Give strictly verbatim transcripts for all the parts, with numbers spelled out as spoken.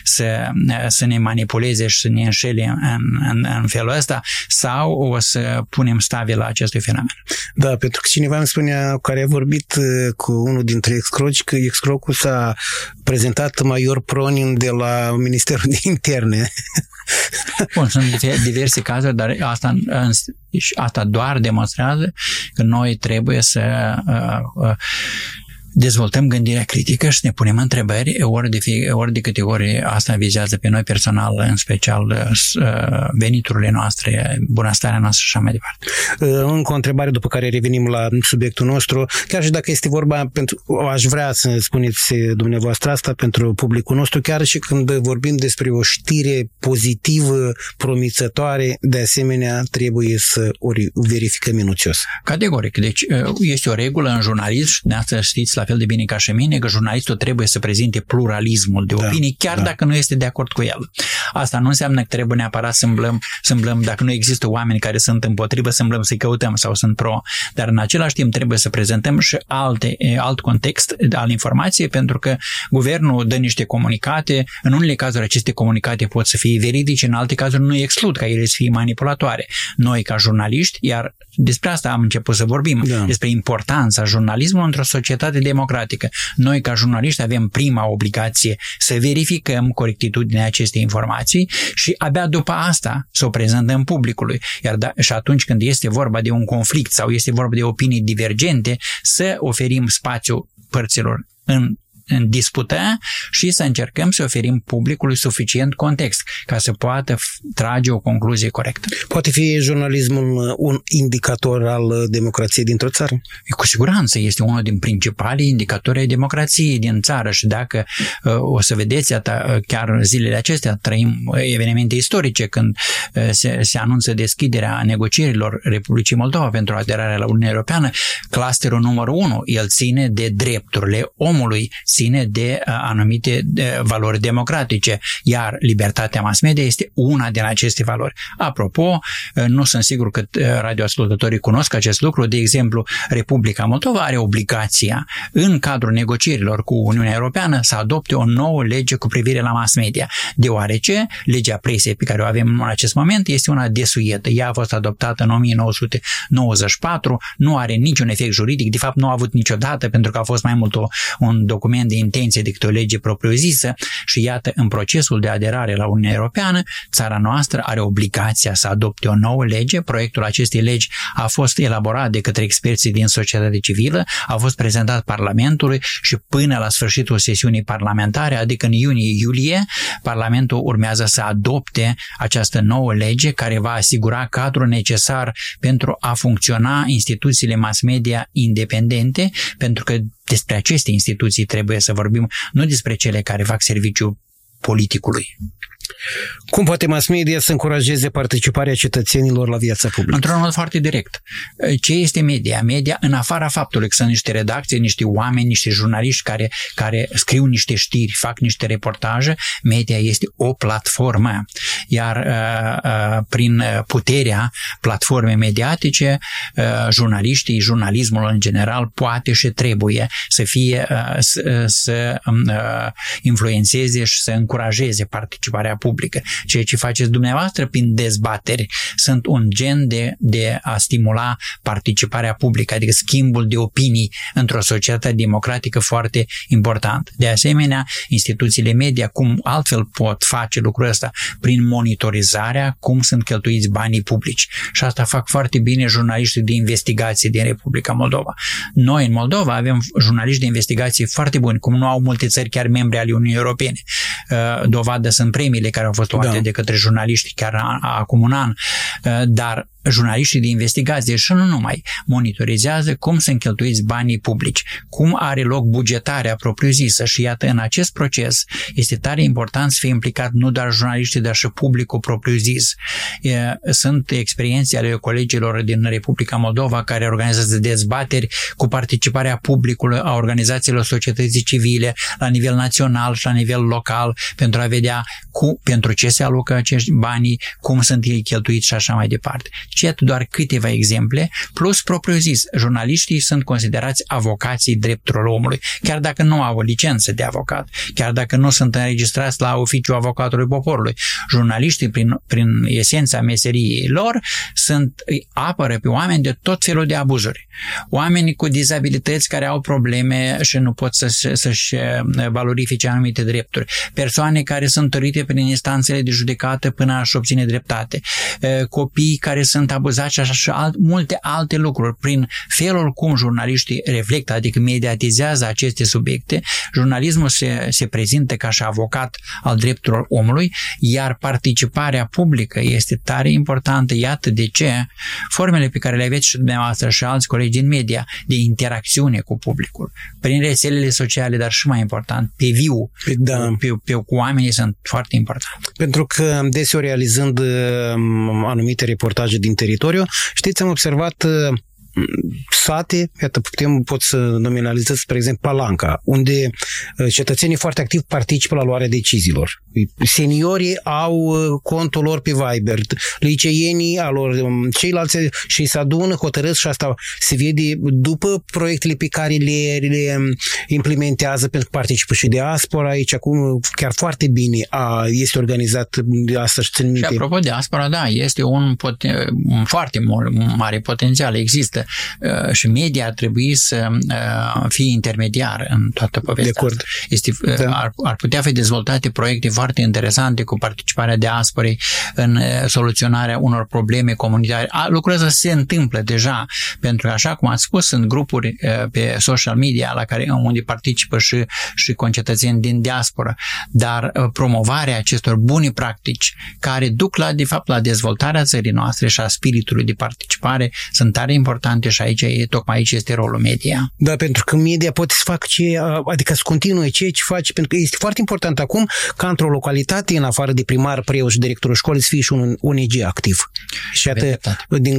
să, să ne manipuleze și să ne înșele în, în, în felul ăsta, sau o să punem stavi la acestui fenomen. Da, pentru că cineva îmi spunea, care a vorbit cu unul dintre excroci, că excrocul s-a prezentat major Pronin de la Ministerul de Interne. Bun, sunt diverse cazuri, dar asta, asta doar demonstrează că noi trebuie să uh, uh, dezvoltăm gândirea critică și ne punem întrebări, ori de, fie, ori de câte ori asta vizează pe noi personal, în special veniturile noastre, bunăstarea noastră și așa mai departe. Încă o întrebare după care revenim la subiectul nostru, chiar și dacă este vorba, pentru, aș vrea să spuneți dumneavoastră asta pentru publicul nostru, chiar și când vorbim despre o știre pozitivă, promițătoare, de asemenea trebuie să o verificăm minuțios. Categoric. Deci este o regulă în jurnalism și dumneavoastră știți la fel de bine ca și mine că jurnalistul trebuie să prezinte pluralismul de opinii, da, chiar da. dacă nu este de acord cu el. Asta nu înseamnă că trebuie neapărat să îmblăm, să îmblăm, dacă nu există oameni care sunt împotrivă, să îmblăm să-i căutăm sau sunt pro, dar în același timp trebuie să prezentăm și alte, alt context al informației, pentru că guvernul dă niște comunicate, în unele cazuri aceste comunicate pot să fie veridice, în alte cazuri nu exclud ca ele să fie manipulatoare. Noi ca jurnaliști, iar despre asta am început să vorbim, da. despre importanța jurnalismului într-o societate democratică. Noi, ca jurnaliști, avem prima obligație să verificăm corectitudinea acestei informații și abia după asta să o prezentăm publicului. Iar da, și atunci când este vorba de un conflict sau este vorba de opinii divergente, să oferim spațiu părților în în dispută și să încercăm să oferim publicului suficient context ca să poată trage o concluzie corectă. Poate fi jurnalismul un indicator al democrației dintr-o țară? Cu siguranță este unul din principalii indicatori ai democrației din țară și dacă o să vedeți, chiar zilele acestea trăim evenimente istorice când se, se anunță deschiderea negocierilor Republicii Moldova pentru aderarea la Uniunea Europeană, clusterul numărul unu, el ține de drepturile omului, ține de anumite valori democratice, iar libertatea mass media este una din aceste valori. Apropo, nu sunt sigur că radioascultătorii cunosc acest lucru, de exemplu, Republica Moldova are obligația în cadrul negocierilor cu Uniunea Europeană să adopte o nouă lege cu privire la mass media, deoarece legea presei pe care o avem în acest moment este una desuietă. Ea a fost adoptată în o mie nouă sute nouăzeci și patru, nu are niciun efect juridic, de fapt nu a avut niciodată pentru că a fost mai mult o, un document de intenție decât o lege propriu-zisă și iată, în procesul de aderare la Uniunea Europeană, țara noastră are obligația să adopte o nouă lege. Proiectul acestei legi a fost elaborat de către experții din societatea civilă, a fost prezentat Parlamentului și până la sfârșitul sesiunii parlamentare, adică în iunie-iulie, Parlamentul urmează să adopte această nouă lege care va asigura cadrul necesar pentru a funcționa instituțiile mass media independente, pentru că despre aceste instituții trebuie să vorbim, nu despre cele care fac serviciu politicului. Cum poate mass media să încurajeze participarea cetățenilor la viața publică? Într-un mod foarte direct. Ce este media? Media, în afara faptului că sunt niște redacții, niște oameni, niște jurnaliști care, care scriu niște știri, fac niște reportaje, media este o platformă. Iar uh, uh, prin puterea platformei mediatice, uh, jurnaliștii, jurnalismul în general poate și trebuie să fie, uh, să, să uh, influențeze și să încurajeze participarea publică. Ceea ce faceți dumneavoastră prin dezbateri sunt un gen de, de a stimula participarea publică, adică schimbul de opinii într-o societate democratică foarte important. De asemenea, instituțiile media, cum altfel pot face lucrul ăsta? Prin monitorizarea cum sunt cheltuiți banii publici. Și asta fac foarte bine jurnaliștii de investigație din Republica Moldova. Noi în Moldova avem jurnaliști de investigație foarte buni, cum nu au multe țări chiar membre ale Uniunii Europene. Dovadă sunt premiile care au fost luate da. de către jurnaliști chiar acum un an, dar jurnaliștii de investigație și nu numai monitorizează cum sunt cheltuiți banii publici, cum are loc bugetarea propriu-zisă și iată, în acest proces este tare important să fie implicat nu doar jurnaliștii, dar și publicul propriu-zis. Sunt experiențe ale colegilor din Republica Moldova care organizează dezbateri cu participarea publicului, a organizațiilor societății civile la nivel național și la nivel local pentru a vedea cu, pentru ce se alocă acești bani, cum sunt ei cheltuiți și așa mai departe. Cet doar câteva exemple, plus propriu zis, jurnaliștii sunt considerați avocații drepturilor omului, chiar dacă nu au o licență de avocat, chiar dacă nu sunt înregistrați la oficiul avocatului poporului. Jurnaliștii, prin, prin esența meseriei lor, sunt, apără pe oameni de tot felul de abuzuri. Oameni cu dizabilități care au probleme și nu pot să, să-și valorifice anumite drepturi. Persoane care sunt tărite prin instanțele de judecată până a-și obține dreptate. Copii care sunt abuzați și așa și alt, multe alte lucruri. Prin felul cum jurnaliștii reflectă, adică mediatizează aceste subiecte, jurnalismul se, se prezintă ca și avocat al drepturilor omului, iar participarea publică este tare importantă. Iată de ce formele pe care le aveți și dumneavoastră și alți colegi din media de interacțiune cu publicul, prin rețelele sociale, dar și mai important, pe viu, da. pe, pe, cu oamenii sunt foarte importante. Pentru că deseori realizând anumite reportaje din teritoriu, știți, am observat sate, iată, putem, pot să nominalizez, spre exemplu, Palanca, unde cetățenii foarte activ participă la luarea deciziilor. Seniorii au contul lor pe Viber, liceienii al lor, ceilalți și se adună, hotărăsc și asta se vede după proiectele pe care le, le implementează, pentru că participă și diaspora aici, acum chiar foarte bine a, este organizat asta și țin minte. Și apropo de diaspora, da, este un, un foarte mare potențial, există. Și media ar trebui să fie intermediar în toată povestea asta. Este, da. ar, ar putea fi dezvoltate proiecte foarte interesante cu participarea diasporei în soluționarea unor probleme comunitare. Lucrul ăsta se întâmplă deja, pentru că, așa cum ați spus, sunt grupuri pe social media la care, unde participă și, și concetățeni din diaspora, dar promovarea acestor bune practici care duc la, de fapt, la dezvoltarea țării noastre și a spiritului de participare sunt tare importante și aici, tocmai aici este rolul media. Da, pentru că media poate să facă ce, adică să continue ceea ce face, pentru că este foarte important acum ca într-o localitate, în afară de primar, preot și directorul școlii, să fie și un O N G activ. Și atât din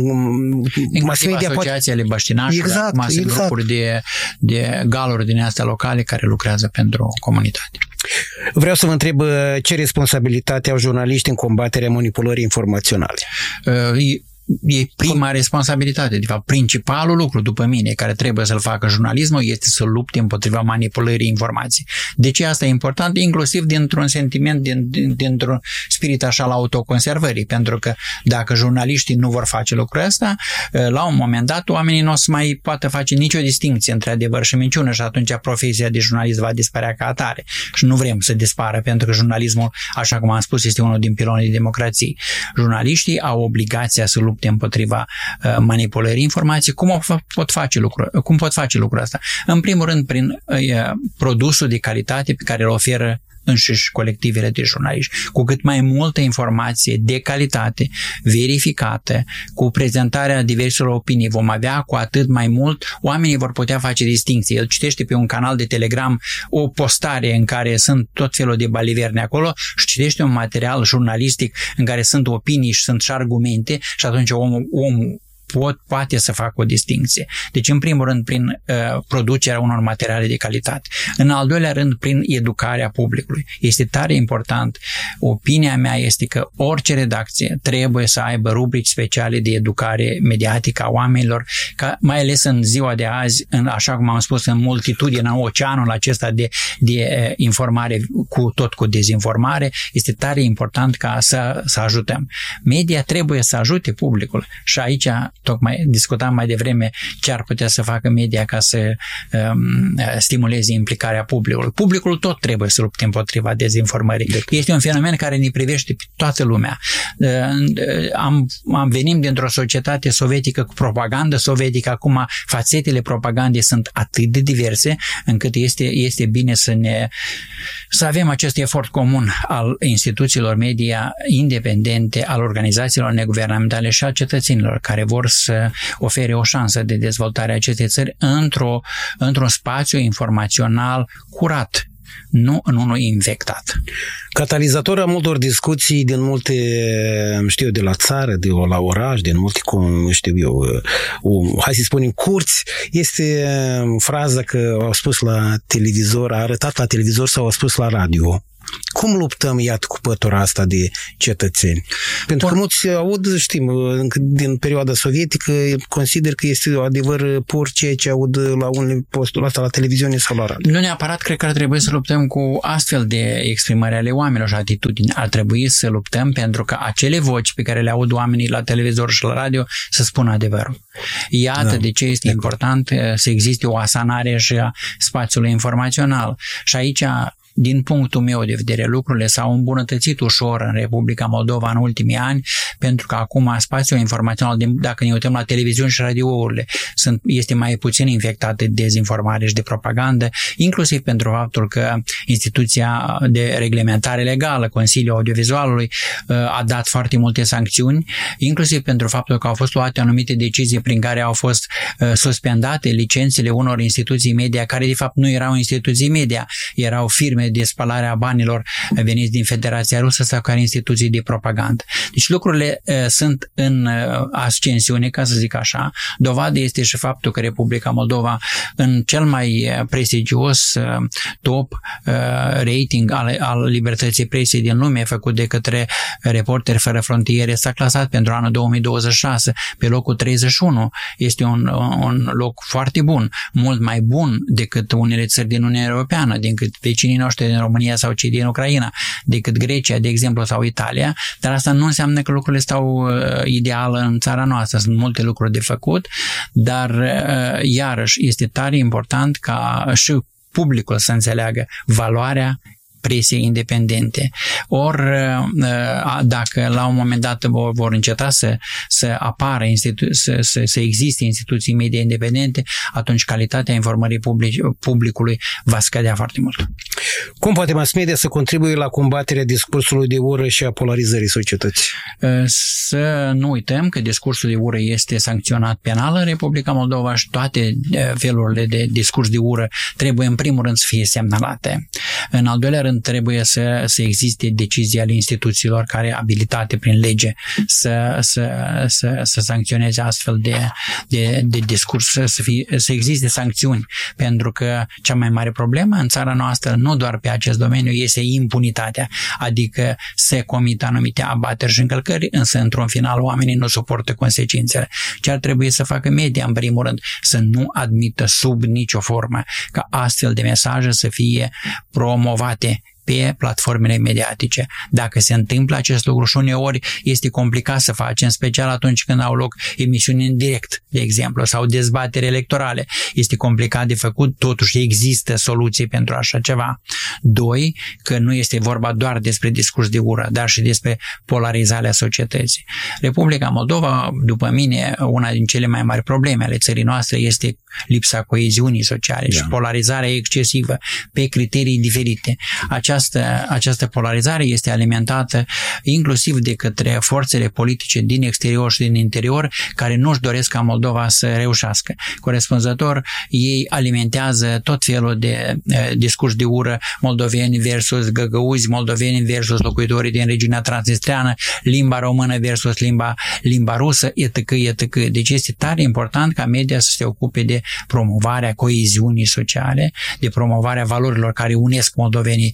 mass media asociații ale băștinașilor, exact, acum sunt exact. grupuri de, de galuri din astea locale care lucrează pentru comunitate. Vreau să vă întreb ce responsabilitate au jurnaliștii în combaterea manipulării informaționale? Uh, E prima responsabilitate, de fapt, principalul lucru după mine care trebuie să-l facă jurnalismul este să lupte împotriva manipulării informației. De ce asta e important? Inclusiv dintr-un sentiment, din, dintr-un spirit așa al autoconservării, pentru că dacă jurnaliștii nu vor face lucrul ăsta, la un moment dat oamenii nu o să mai poată face nicio distinție între adevăr și minciună și atunci profesia de jurnalist va dispărea ca atare. Și nu vrem să dispară, pentru că jurnalismul, așa cum am spus, este unul din pilonii democrației. Jurnaliștii au obligația să lupte împotriva uh, manipulării informației. Cum pot face lucrul, cum pot face lucrul ăsta? În primul rând, prin uh, produsul de calitate pe care îl oferă înșiși colectivele de jurnaliști. Cu cât mai multă informație de calitate, verificată, cu prezentarea diverselor opinii vom avea, cu atât mai mult oamenii vor putea face distinție. El citește pe un canal de Telegram o postare în care sunt tot felul de baliverne acolo și citește un material jurnalistic în care sunt opinii și sunt și argumente și atunci omul, omul pot, poate să facă o distinție. Deci, în primul rând, prin uh, producerea unor materiale de calitate. În al doilea rând, prin educarea publicului. Este tare important. Opinia mea este că orice redacție trebuie să aibă rubrici speciale de educare mediatică a oamenilor, ca, mai ales în ziua de azi, în, așa cum am spus, în multitudine, în oceanul acesta de, de uh, informare, cu tot cu dezinformare, este tare important ca să, să ajutăm. Media trebuie să ajute publicul și aici tocmai discutam mai devreme ce ar putea să facă media ca să um, stimuleze implicarea publicului. Publicul tot trebuie să lupte împotriva dezinformării. De- este un fenomen care ne privește pe toată lumea. Uh, am, am venim dintr-o societate sovietică cu propagandă sovietică, acum fațetele propagandei sunt atât de diverse încât este, este bine să ne să avem acest efort comun al instituțiilor media independente, al organizațiilor neguvernamentale și al cetățenilor care vor să ofere o șansă de dezvoltare a acestei țări într-o, într-un spațiu informațional curat, nu în unul infectat. Catalizator a multor discuții din multe, știu eu, de la țară, de la oraș, din multe, știu eu, o, hai să spunem, curți, este fraza că au spus la televizor, a arătat la televizor sau au spus la radio. Cum luptăm, iată, cu pătura asta de cetățeni? Pentru că mulți aud, știm, încă din perioada sovietică, consider că este adevăr pur ceea ce aud la unele posturi asta la televiziune sau la radio. Nu neapărat, cred că ar trebui să luptăm cu astfel de exprimări ale oamenilor și atitudini. Ar trebui să luptăm pentru că acele voci pe care le aud oamenii la televizor și la radio să spună adevărul. Iată da, de ce este de important să existe o asanare și a spațiului informațional. Și aici, din punctul meu de vedere, lucrurile s-au îmbunătățit ușor în Republica Moldova în ultimii ani, pentru că acum spațiul informațional, dacă ne uităm la televiziuni și radiourile, sunt, este mai puțin infectat de dezinformare și de propagandă, inclusiv pentru faptul că instituția de reglementare legală, Consiliul Audiovizualului, a dat foarte multe sancțiuni, inclusiv pentru faptul că au fost luate anumite decizii prin care au fost suspendate licențele unor instituții media, care de fapt nu erau instituții media, erau firme de spălare a banilor veniți din Federația Rusă sau care instituții de propagandă. Deci lucrurile uh, sunt în uh, ascensiune, ca să zic așa. Dovadă este și faptul că Republica Moldova, în cel mai prestigios uh, top uh, rating al, al libertății presei din lume, făcut de către Reporteri Fără Frontiere, s-a clasat pentru anul două mii douăzeci și șase pe locul treizeci și unu. Este un, un loc foarte bun, mult mai bun decât unele țări din Uniunea Europeană, decât vecinii noștri din România sau cei din Ucraina, decât Grecia, de exemplu, sau Italia, dar asta nu înseamnă că lucrurile stau uh, ideal în țara noastră. Sunt multe lucruri de făcut, dar uh, iarăși este tare important ca și publicul să înțeleagă valoarea presei independente. Ori dacă la un moment dat vor, vor înceta să, să apară, institu- să, să, să existe instituții media independente, atunci calitatea informării public, publicului va scădea foarte mult. Cum poate mass media să contribuie la combaterea discursului de ură și a polarizării societății? Să nu uităm că discursul de ură este sancționat penal în Republica Moldova și toate felurile de discurs de ură trebuie în primul rând să fie semnalate. În al doilea rând trebuie să, să existe decizii ale instituțiilor care abilitate prin lege să, să, să, să sancționeze astfel de, de, de discurs, să, fie, să existe sancțiuni, pentru că cea mai mare problemă în țara noastră, nu doar pe acest domeniu, este impunitatea, adică se comit anumite abateri și încălcări, însă într-un final oamenii nu suportă consecințele. Ce ar trebui să facă media, în primul rând, să nu admită sub nicio formă ca astfel de mesaje să fie promovate pe platformele mediatice. Dacă se întâmplă acest lucru și uneori este complicat să faci, în special atunci când au loc emisiuni în direct, de exemplu, sau dezbatere electorale, este complicat de făcut, totuși există soluții pentru așa ceva. Doi, că nu este vorba doar despre discurs de ură, dar și despre polarizarea societății. Republica Moldova, după mine, una din cele mai mari probleme ale țării noastre este lipsa coeziunii sociale da. și polarizarea excesivă pe criterii diferite. Această, această polarizare este alimentată inclusiv de către forțele politice din exterior și din interior care nu-și doresc ca Moldova să reușească. Corespunzător, ei alimentează tot felul de eh, discurs de ură, moldoveni versus găgăuzi, moldoveni versus locuitorii din regiunea transnistreană, limba română versus limba, limba rusă, et cetera, et cetera. Deci este tare important ca media să se ocupe de promovarea coeziunii sociale, de promovarea valorilor care unesc moldovenii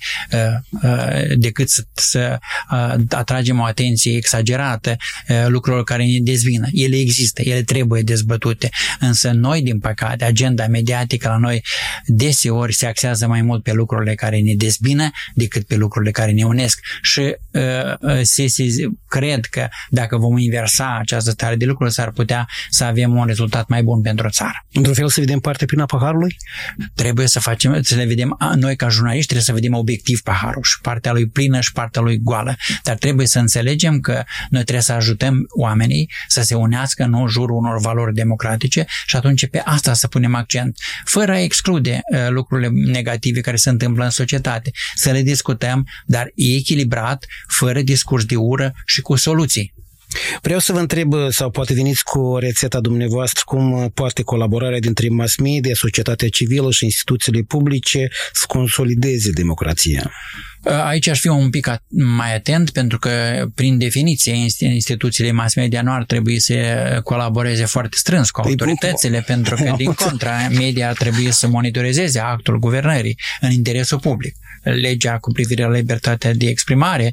decât să, să atragem o atenție exagerată lucrurilor care ne dezvină. Ele există, ele trebuie dezbătute, însă noi, din păcate, agenda mediatică la noi deseori se axează mai mult pe lucrurile care ne dezbină decât pe lucrurile care ne unesc și uh, se, se cred că dacă vom inversa această stare de lucruri, s-ar putea să avem un rezultat mai bun pentru țară. Într-un fel să vedem partea plină a paharului? Trebuie să facem, să le vedem, noi ca jurnaliști trebuie să vedem obiectiv paharul și partea lui plină și partea lui goală, dar trebuie să înțelegem că noi trebuie să ajutăm oamenii să se unească în jurul unor valori democratice și atunci pe asta să punem accent, fără a exclude uh, lucrurile negative care se întâmplă în societate, să le discutăm, dar echilibrat, fără discurs de ură și cu soluții. Vreau să vă întreb, sau poate veniți cu rețeta dumneavoastră, cum poate colaborarea dintre mass media, societatea civilă și instituțiile publice să consolideze democrația? Aici aș fi un pic mai atent, pentru că, prin definiție, instituțiile mass media nu ar trebui să colaboreze foarte strâns cu autoritățile, pentru că, din contra, media ar trebui să monitorizeze actul guvernării în interesul public. legea cu privire la libertatea de exprimare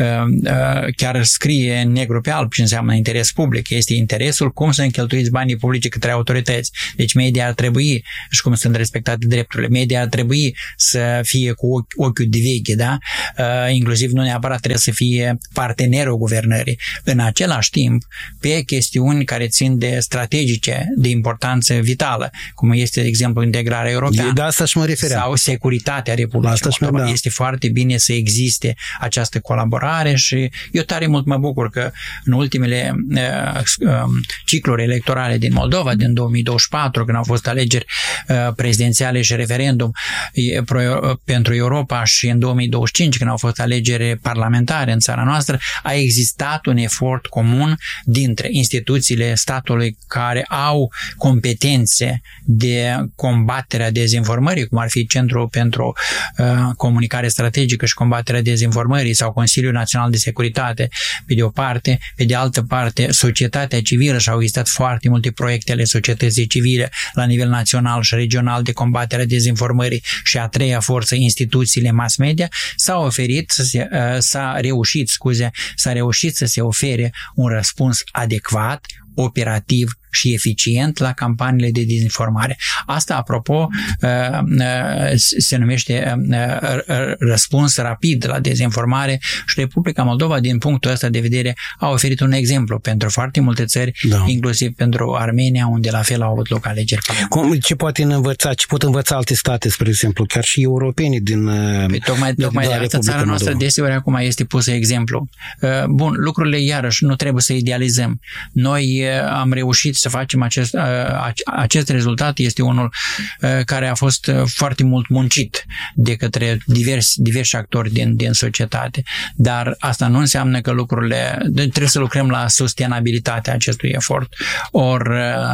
chiar scrie negru pe alb ce înseamnă interes public. Este interesul cum să încheltuiți banii publici către autorități. Deci media ar trebui, și cum sunt respectate drepturile, media ar trebui să fie cu ochiul de veche, da? Inclusiv nu neapărat trebuie să fie partenerul guvernării. În același timp, pe chestiuni care țin de strategice, de importanță vitală, cum este, de exemplu, integrarea europeană. De asta și mă refeream. Sau securitatea Republicii Moldova. Da. Este foarte bine să existe această colaborare și eu tare mult mă bucur că în ultimele uh, cicluri electorale din Moldova, din două mii douăzeci și patru, când au fost alegeri uh, prezidențiale și referendum e, pro, pentru Europa, și în două mii douăzeci și cinci, când au fost alegeri parlamentare în țara noastră, a existat un efort comun dintre instituțiile statului care au competențe de combaterea dezinformării, cum ar fi Centrul pentru uh, Comunicare Strategică și Combaterea Dezinformării sau Consiliul Național de Securitate, pe de o parte, pe de altă parte, societatea civilă, și au existat foarte multe proiecte ale societății civile la nivel național și regional de combaterea dezinformării, și a treia forță, instituțiile mass media, s-au oferit, să se, uh, s-a reușit, scuze, s-a reușit să se ofere un răspuns adecvat, operativ și eficient la campaniile de dezinformare. Asta, apropo, se numește răspuns rapid la dezinformare, și Republica Moldova, din punctul ăsta de vedere, a oferit un exemplu pentru foarte multe țări, da. Inclusiv pentru Armenia, unde la fel au avut loc alegeri. Cum, ce poate învăța, ce pot învăța alte state, spre exemplu, chiar și europenii din Păi, tocmai, de, tocmai de asta țara noastră deseori acum este pusă exemplu. Bun, lucrurile iarăși nu trebuie să idealizăm. Noi am reușit să facem acest, acest rezultat, este unul care a fost foarte mult muncit de către diversi, diversi actori din, din societate, dar asta nu înseamnă că lucrurile, trebuie să lucrăm la sustenabilitatea acestui efort. Ori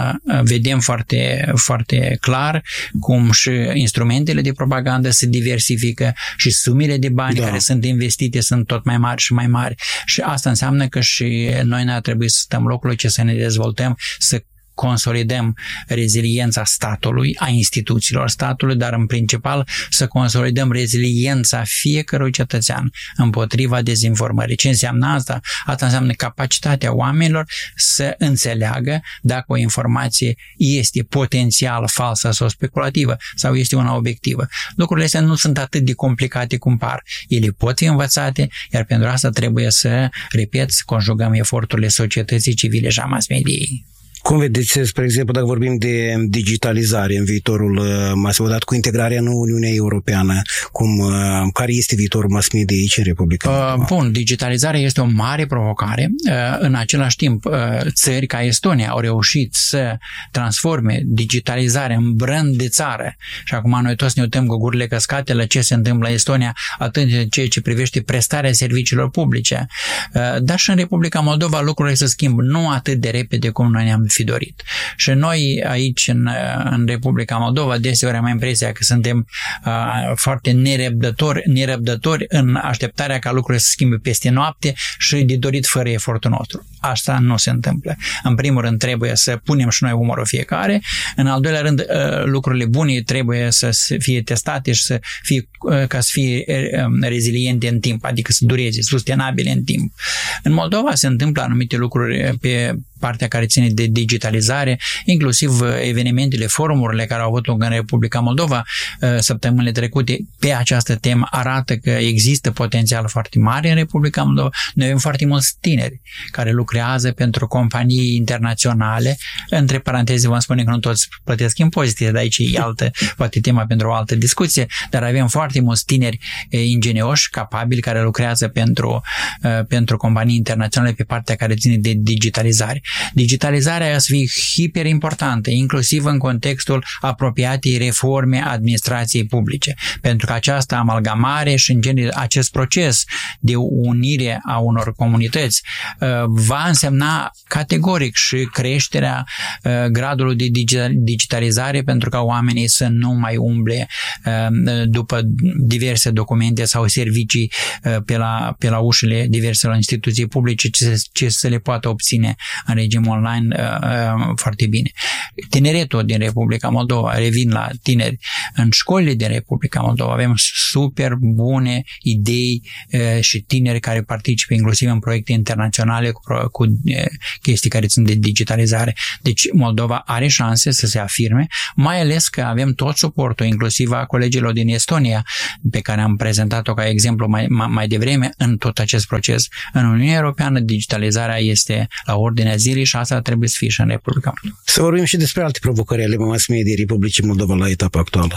vedem foarte, foarte clar cum și instrumentele de propagandă se diversifică și sumele de bani da. Care sunt investite sunt tot mai mari și mai mari, și asta înseamnă că și noi ne-ar trebui să stăm locului, ce să ne dezvoltăm, să consolidăm reziliența statului, a instituțiilor statului, dar în principal să consolidăm reziliența fiecărui cetățean împotriva dezinformării. Ce înseamnă asta? Asta înseamnă capacitatea oamenilor să înțeleagă dacă o informație este potențial falsă sau speculativă sau este una obiectivă. Lucrurile astea nu sunt atât de complicate cum par. Ele pot fi învățate, iar pentru asta trebuie să, repet, să conjugăm eforturile societății civile și a mass mediei. Cum vedeți, spre exemplu, dacă vorbim de digitalizare în viitorul mass media, cu integrarea în Uniunea Europeană, cum, care este viitorul mass media aici în Republica Moldova? Uh, bun, digitalizarea este o mare provocare. Uh, în același timp, uh, țări ca Estonia au reușit să transforme digitalizarea în brand de țară. Și acum noi toți ne uităm cu gurile căscate la ce se întâmplă în Estonia, atât în ceea ce privește prestarea serviciilor publice. Uh, dar și în Republica Moldova lucrurile se schimbă nu atât de repede cum noi ne-am fi dorit. Și noi aici în, în Republica Moldova deseori am impresia că suntem uh, foarte nerăbdători, nerăbdători în așteptarea ca lucrurile să se schimbe peste noapte și de dorit fără efortul nostru. Asta nu se întâmplă. În primul rând trebuie să punem și noi umărul fiecare, în al doilea rând uh, lucrurile bune trebuie să fie testate și să fie, uh, ca să fie uh, reziliente în timp, adică să dureze, sustenabile în timp. În Moldova se întâmplă anumite lucruri pe partea care ține de digitalizare, inclusiv evenimentele, forumurile care au avut loc în Republica Moldova săptămânile trecute pe această temă arată că există potențial foarte mare în Republica Moldova. Noi avem foarte mulți tineri care lucrează pentru companii internaționale, între paranteze vom spune că nu toți plătesc impozite, dar aici e altă, poate tema pentru o altă discuție, dar avem foarte mulți tineri ingenioși, capabili, care lucrează pentru, pentru companii internaționale pe partea care ține de digitalizare. Digitalizarea să fie hiper importantă, inclusiv în contextul apropiatei reforme administrației publice, pentru că această amalgamare și în genere acest proces de unire a unor comunități va însemna categoric și creșterea gradului de digitalizare, pentru ca oamenii să nu mai umble după diverse documente sau servicii pe la, pe la ușile diverselor instituții publice, ce, ce să le poată obține în înțelegem online foarte bine. Tineretul din Republica Moldova, revin la tineri, în școlile din Republica Moldova avem super bune idei și tineri care participă inclusiv în proiecte internaționale cu, cu chestii care țin de digitalizare. Deci Moldova are șanse să se afirme, mai ales că avem tot suportul, inclusiv a colegilor din Estonia, pe care am prezentat-o ca exemplu mai, mai devreme în tot acest proces. În Uniunea Europeană digitalizarea este la ordinea zilei și asta trebuie să fie și în Republica Moldova. Să vorbim și despre alte provocări ale mass media Republicii Moldova la etapa actuală.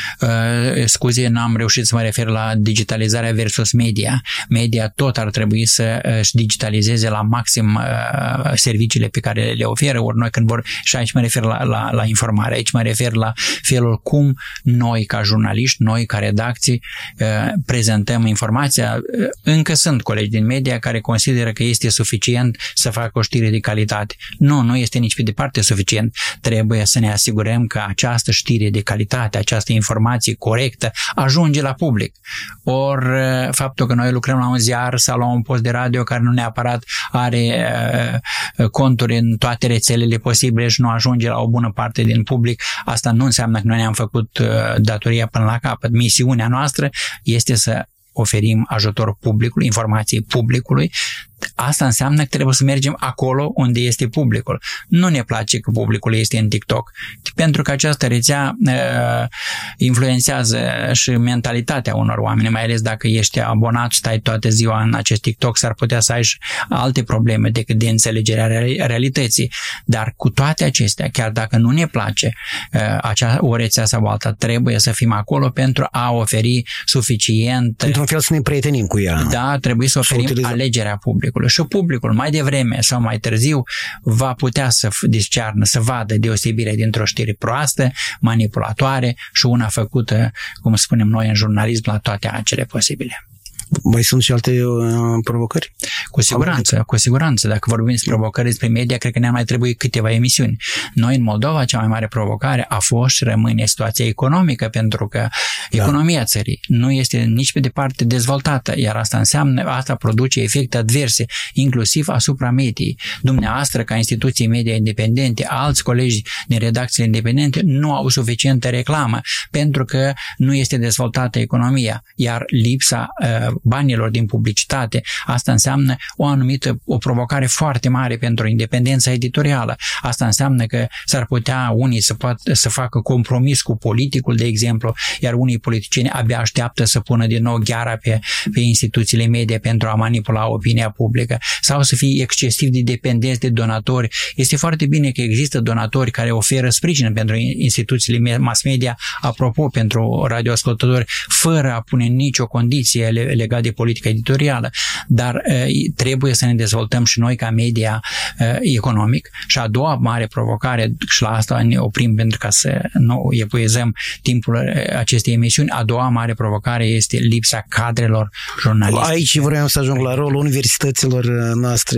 Uh, scuze, n-am reușit să mă refer la digitalizarea versus media. Media tot ar trebui să își digitalizeze la maxim uh, serviciile pe care le oferă, ori noi când vor, și aici mă refer la, la, la informare, aici mă refer la felul cum noi ca jurnaliști, noi ca redacții uh, prezentăm informația. Uh, încă sunt colegi din media care consideră că este suficient să facă o știre de calitate. Nu, nu este nici pe departe suficient. Trebuie să ne asigurăm că această știre de calitate, această informație corectă ajunge la public. Ori faptul că noi lucrăm la un ziar sau la un post de radio care nu neapărat are uh, conturi în toate rețelele posibile și nu ajunge la o bună parte din public, asta nu înseamnă că noi ne-am făcut uh, datoria până la capăt. Misiunea noastră este să oferim ajutor publicului, informații publicului. Asta înseamnă că trebuie să mergem acolo unde este publicul. Nu ne place că publicul este în TikTok, pentru că această rețea uh, influențează și mentalitatea unor oameni, mai ales dacă ești abonat, stai toată ziua în acest TikTok, s-ar putea să ai și alte probleme decât de înțelegerea realității. Dar cu toate acestea, chiar dacă nu ne place uh, acea, o rețea sau alta, trebuie să fim acolo pentru a oferi suficient... Într-un fel să ne prietenim cu ea. Da, trebuie să oferim să alegerea publicului. Și publicul, mai devreme sau mai târziu, va putea să discearnă, să vadă deosebirea dintre o știre proastă, manipulatoare și una făcută, cum spunem noi în jurnalism, la toate acele posibile. Mai sunt și alte uh, provocări? Cu siguranță, cu siguranță. Dacă vorbim despre provocări despre media, cred că ne-ar mai trebui câteva emisiuni. Noi în Moldova, cea mai mare provocare a fost și rămâne situația economică, pentru că da. economia țării nu este nici pe departe dezvoltată, iar asta înseamnă, asta produce efecte adverse, inclusiv asupra mediei. Dumneavoastră, ca instituții media independente, alți colegi din redacțiile independente nu au suficientă reclamă, pentru că nu este dezvoltată economia, iar lipsa uh, banilor din publicitate, asta înseamnă o anumită, o provocare foarte mare pentru independența editorială. Asta înseamnă că s-ar putea unii să, poată, să facă compromis cu politicul, de exemplu, iar unii politicieni abia așteaptă să pună din nou gheara pe, pe instituțiile media pentru a manipula opinia publică sau să fie excesiv de dependenți de donatori. Este foarte bine că există donatori care oferă sprijin pentru instituțiile mass media, apropo, pentru radioascultători, fără a pune nicio condiție legat de politica editorială, dar uh, trebuie să ne dezvoltăm și noi ca media uh, economic. Și a doua mare provocare, și la asta ne oprim pentru ca să nu epuizăm timpul acestei emisiuni, a doua mare provocare este lipsa cadrelor jurnalistice. Aici vreau să ajung la rolul universităților noastre.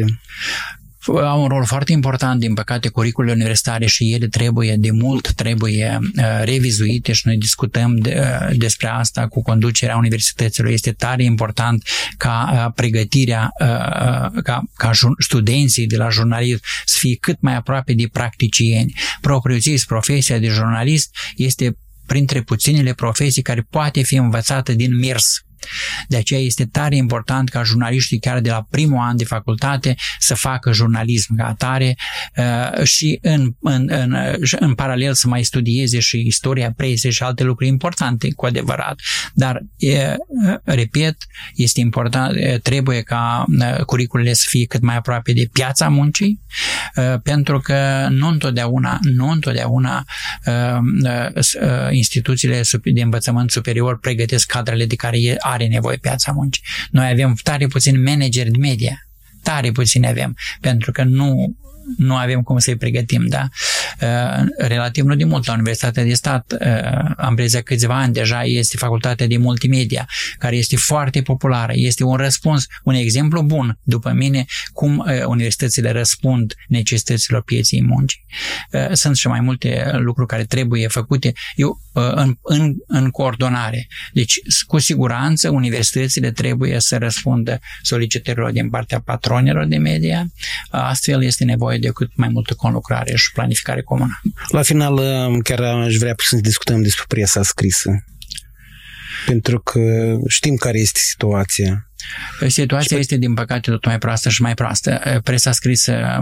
Au un rol foarte important, din păcate, curriculele universitare și ele trebuie, de mult, trebuie uh, revizuite și noi discutăm de, uh, despre asta cu conducerea universităților. Este tare important ca uh, pregătirea, uh, ca, ca studenții de la jurnalism să fie cât mai aproape de practicieni. Propriu-zis, profesia de jurnalist este printre puținele profesii care poate fi învățată din mers. De aceea este tare important ca jurnaliștii chiar de la primul an de facultate să facă jurnalism ca atare uh, și în, în, în, în paralel să mai studieze și istoria presei și alte lucruri importante, cu adevărat. Dar, uh, repet, este important, uh, trebuie ca uh, curriculele să fie cât mai aproape de piața muncii, uh, pentru că nu întotdeauna, nu întotdeauna uh, uh, instituțiile de învățământ superior pregătesc cadrele de care are nevoie piața muncii. Noi avem tare puțini manageri de media. Tare puțini avem, pentru că nu, nu avem cum să-i pregătim, da? relativ nu de mult la Universitatea de Stat, am prezat câțiva ani deja, este facultatea de multimedia, care este foarte populară, este un răspuns, un exemplu bun, după mine, cum universitățile răspund necesităților pieței muncii. Sunt și mai multe lucruri care trebuie făcute eu, în, în, în coordonare. Deci, cu siguranță, universitățile trebuie să răspundă solicitărilor din partea patronilor de media, astfel este nevoie de cât mai multă conlucrare și planificare comună. La final, chiar aș vrea să discutăm despre presa scrisă, pentru că știm care este situația. Situația este, din păcate, tot mai proastă și mai proastă. Presa scrisă,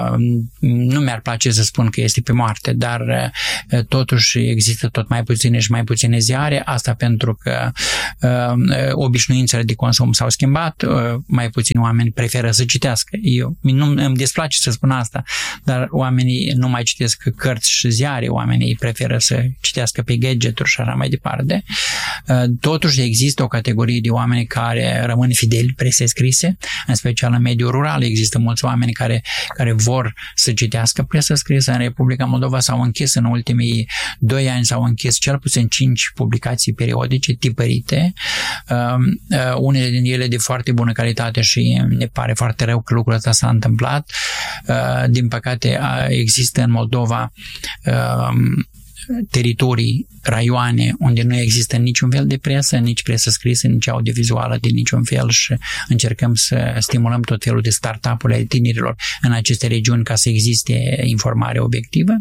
nu mi-ar place să spun că este pe moarte, dar totuși există tot mai puține și mai puține ziare, asta pentru că obișnuințele de consum s-au schimbat, mai puțini oameni preferă să citească. Eu nu îmi desplace să spun asta, dar oamenii nu mai citesc cărți și ziare, oamenii preferă să citească pe gadget-uri și așa mai departe. Totuși există o categorie de oameni care rămân fideli presei scrise, în special în mediul rural. Există mulți oameni care, care vor să citească presa scrisă. În Republica Moldova s-au închis în ultimii doi ani, s-au închis cel puțin cinci publicații periodice tipărite, uh, uh, unele din ele de foarte bună calitate și ne pare foarte rău că lucrul ăsta s-a întâmplat. Uh, din păcate uh, există în Moldova uh, teritorii, raioane unde nu există niciun fel de presă, nici presă scrisă, nici audiovizuală de niciun fel și încercăm să stimulăm tot felul de start-up-uri ale tinerilor în aceste regiuni ca să existe informare obiectivă.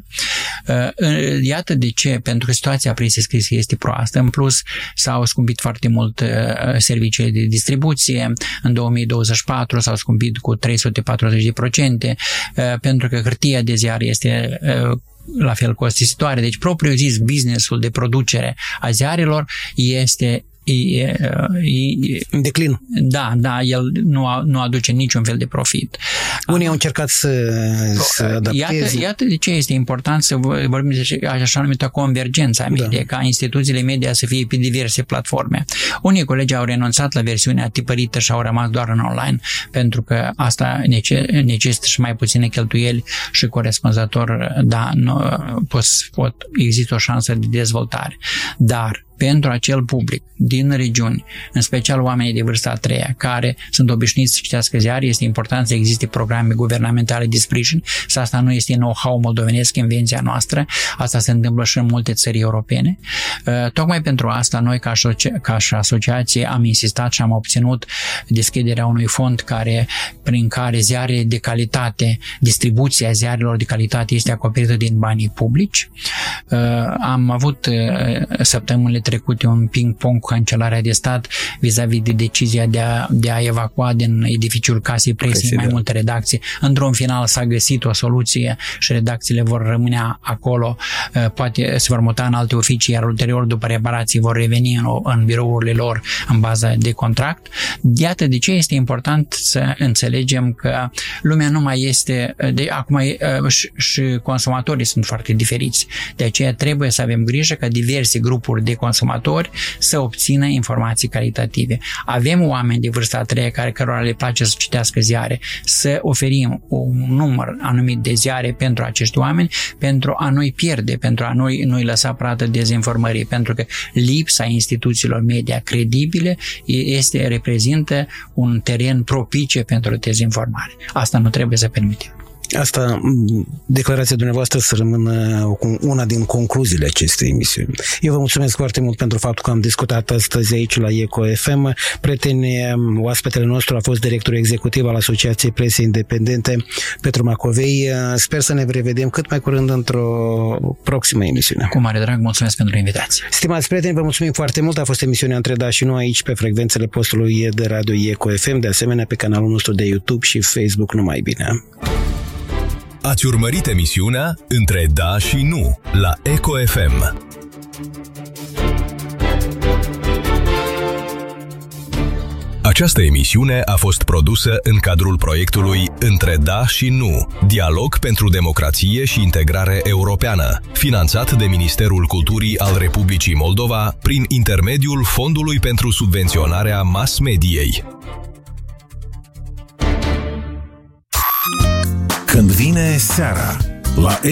Iată de ce, pentru că situația presei scrise este proastă. În plus, s-au scumpit foarte mult serviciile de distribuție. În două mii douăzeci și patru s-au scumpit cu trei sute patruzeci de procente, pentru că hârtia de ziar este la fel costisitoare. Deci, propriu zis, business-ul de producere a ziarelor este E, e, în declin. Da, da, el nu, nu aduce niciun fel de profit. Unii au încercat să, să adapteze. Iată, iată de ce este important să vorbim de așa numită convergență a media, da. Ca instituțiile media să fie pe diverse platforme. Unii colegi au renunțat la versiunea tipărită și au rămas doar în online, pentru că asta necesită și mai puține cheltuieli și corespunzător, da, nu, pot, pot, există o șansă de dezvoltare. Dar pentru acel public din regiuni, în special oamenii de vârsta a treia, care sunt obișnuiți să citească ziare, este important să existe programe guvernamentale de sprijin. Și asta nu este know-how moldovenesc, invenția noastră. Asta se întâmplă și în multe țări europene. Tocmai pentru asta, noi ca, asocia- ca și asociație am insistat și am obținut deschiderea unui fond care, prin care ziare de calitate, distribuția ziarelor de calitate este acoperită din banii publici. Am avut săptămânile trecute un ping-pong cu Cancelarea de Stat vis-a-vis de decizia de a, de a evacua din edificiul Casei Presei mai multe redacții. Într-un final s-a găsit o soluție și redacțiile vor rămâne acolo, poate se vor muta în alte oficii, iar ulterior, după reparații, vor reveni în, în birourile lor în baza de contract. Iată de ce este important să înțelegem că lumea nu mai este, de, acum și, și consumatorii sunt foarte diferiți. De aceea trebuie să avem grijă ca diverse grupuri de consumatori să obțină informații calitative. Avem oameni de vârsta a treia care cărora le place să citească ziare, să oferim un număr anumit de ziare pentru acești oameni, pentru a nu-i pierde, pentru a nu-i, nu-i lăsa pradă dezinformării, pentru că lipsa instituțiilor media credibile este, reprezintă un teren propice pentru dezinformare. Asta nu trebuie să permitem. Asta, declarația dumneavoastră să rămână una din concluziile acestei emisiuni. Eu vă mulțumesc foarte mult pentru faptul că am discutat astăzi aici la Eco F M. Prieteni, oaspetele nostru a fost directorul executiv al Asociației Presei Independente, Petru Macovei. Sper să ne revedem cât mai curând într-o proximă emisiune. Cu mare drag, mulțumesc pentru invitație. Stimați prieteni, vă mulțumim foarte mult. A fost emisiunea Între Da și Nu aici pe frecvențele postului de radio Eco F M, de asemenea pe canalul nostru de YouTube și Facebook. Numai bine! Ați urmărit emisiunea Între Da și Nu la Eco F M. Această emisiune a fost produsă în cadrul proiectului Între Da și Nu, dialog pentru democrație și integrare europeană, finanțat de Ministerul Culturii al Republicii Moldova prin intermediul Fondului pentru subvenționarea mass-mediei. Când vine seara la